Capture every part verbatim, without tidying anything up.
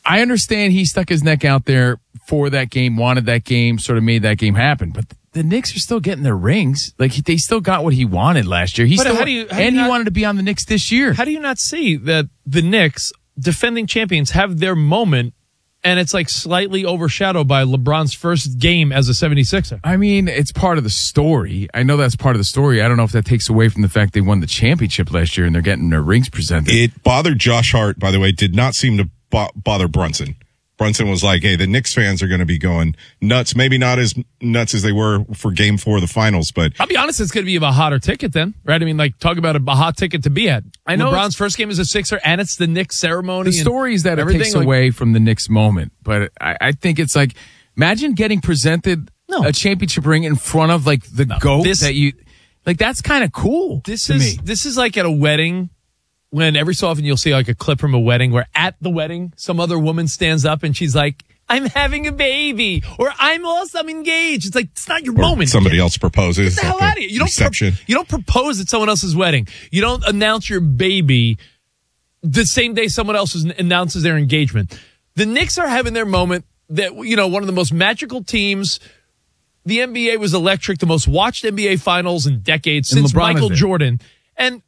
I understand he stuck his neck out there for that game, wanted that game, sort of made that game happen. But the Knicks are still getting their rings. Like, they still got what he wanted last year. He But still, how do you- how do and you he not- wanted to be on the Knicks this year. How do you not see that the Knicks, defending champions, have their moment, and it's like slightly overshadowed by LeBron's first game as a seventy-sixer? I mean, it's part of the story. I know that's part of the story. I don't know if that takes away from the fact they won the championship last year and they're getting their rings presented. It bothered Josh Hart, by the way, did not seem to bo- bother Brunson. Brunson was like, hey, the Knicks fans are going to be going nuts. Maybe not as nuts as they were for game four of the finals, but I'll be honest, it's going to be a hotter ticket then, right? I mean, like, talk about a, a hot ticket to be at. I know LeBron's first game as a Sixer, and it's the Knicks ceremony. the and story is that it everything, takes like- away from the Knicks moment. But I, I think it's like, imagine getting presented No. a championship ring in front of like the GOAT this- that you, like that's kind of cool This to is me. this is like at a wedding when every so often you'll see like a clip from a wedding where at the wedding some other woman stands up and she's like, I'm having a baby, or I'm also engaged. It's like, it's not your or moment. somebody else proposes. Get the hell at out of here. You don't, pro- reception. you don't propose at someone else's wedding. You don't announce your baby the same day someone else is- announces their engagement. The Knicks are having their moment that, you know, one of the most magical teams. The N B A was electric, the most watched N B A finals in decades And since LeBron is Michael there. Jordan. And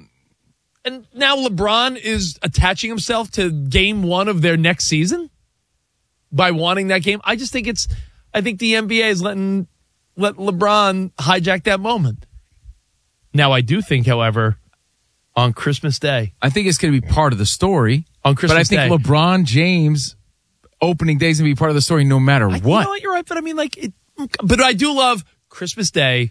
and now LeBron is attaching himself to game one of their next season by wanting that game. I just think it's, I think the N B A is letting, let LeBron hijack that moment. Now, I do think, however, on Christmas Day, I think it's going to be part of the story. On But I Christmas think Day. LeBron James opening day is going to be part of the story no matter I, what. you know what, you're right, but I mean, like, it, but I do love Christmas Day,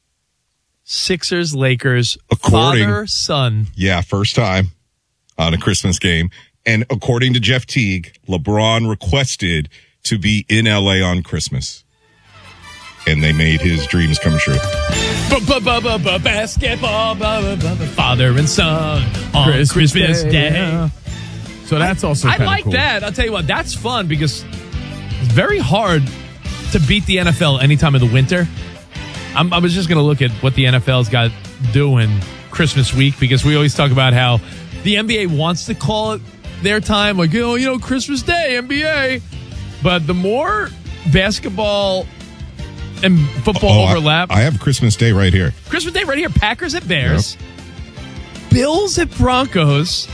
Sixers, Lakers, According- father, son. Yeah, first time on a Christmas game. And according to Jeff Teague, LeBron requested to be in L A on Christmas. And they made his dreams come true. Basketball, father and son on Christmas, Day. yeah. So that's also I kind of like cool. that. I'll tell you what, that's fun because it's very hard to beat the N F L any time of the winter. I'm, I was just going to look at what the N F L's got doing Christmas week because we always talk about how the N B A wants to call it their time, like, oh, you know, Christmas Day, N B A. But the more basketball and football Oh, I- overlap, I, have Christmas Day right here. Christmas Day right here, Packers at Bears, Bills at Broncos,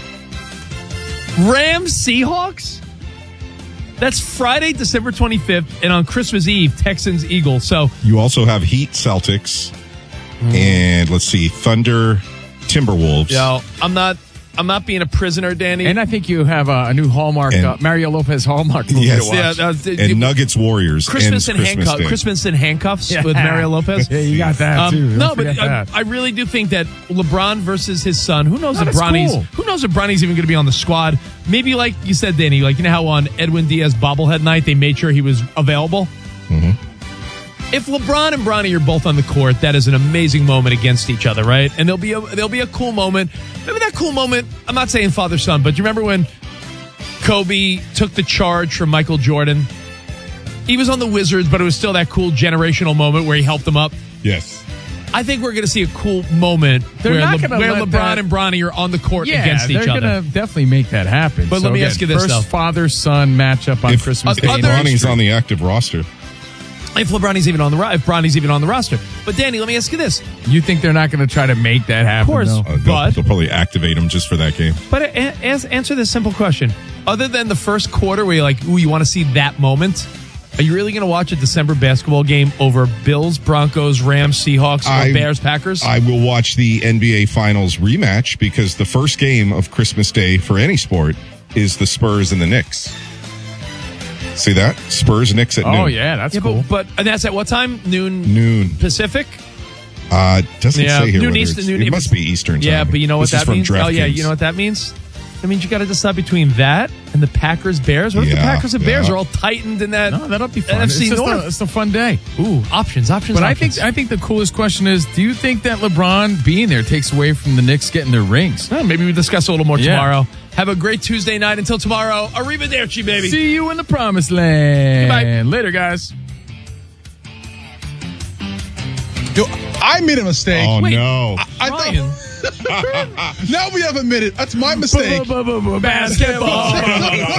Rams Seahawks. That's Friday, December twenty-fifth, and on Christmas Eve, Texans Eagles. So You also have Heat Celtics. Mm. And let's see, Thunder Timberwolves. yo, I'm not I'm not being a prisoner, Danny. And I think you have a, a new Hallmark, And- uh, Mario Lopez Hallmark movie Yes. to watch. yeah, uh, th- And Nuggets Warriors. Christmas ends in handcuffs. Day. Christmas in handcuffs Yeah. with Mario Lopez. Yeah, you got that Um, too. Don't no, but forget I, that. I really do think that LeBron versus his son. Who knows No, if that's Bronny's? cool. Who knows if Bronny's even going to be on the squad? Maybe, like you said, Danny. Like, you know how on Edwin Diaz bobblehead night they made sure he was available. Mm-hmm. If LeBron and Bronny are both on the court, that is an amazing moment against each other, right? And there'll be a there'll be a cool moment. Maybe that cool moment. I'm not saying father son, but you remember when Kobe took the charge from Michael Jordan? He was on the Wizards, but it was still that cool generational moment where he helped him up. Yes. I think we're going to see a cool moment They're where, not Le- gonna where let LeBron that- and Bronny are on the court yeah, against each they're other. gonna definitely make that happen. But let me again, ask you this, first though. father-son matchup on If, Christmas if Day. other- Bronny's on the active roster. If LeBron's even on the ro- if Bronny's even on the roster. But Danny, let me ask you this. You think they're not going to try to make that happen? course. though? Uh, they'll, But- they'll probably activate him just for that game. But a- a- answer this simple question. Other than the first quarter where you're like, ooh, you want to see that moment, are you really going to watch a December basketball game over Bills, Broncos, Rams, Seahawks, or I- Bears, Packers? I will watch the N B A Finals rematch because the first game of Christmas Day for any sport is the Spurs and the Knicks. See that? Spurs, Knicks at noon. Oh yeah, that's yeah, cool. but, but and that's at what time? Noon Noon. Pacific? Uh, doesn't Yeah, say here noon whether Eastern, it's- noon- It must be Eastern time. Yeah, but you know what This is that from means? Oh, yeah, DraftKings. you know what that means? That means you got to decide between that and the Packers Bears. What if the Yeah, Packers and Bears yeah. are all tightened in that no, that'll be fun. N F C it's, just North? a, it's a fun day. Ooh, options, options, But I options. think I think the coolest question is: do you think that LeBron being there takes away from the Knicks getting their rings? Well, maybe we discuss a little more Yeah. tomorrow. Have a great Tuesday night. Until tomorrow, arrivederci, baby. See you in the promised land. Goodbye. Later, guys. Yo, I made a mistake. Oh, Wait. no. I Ryan. thought now we have a minute. That's my mistake. Basketball.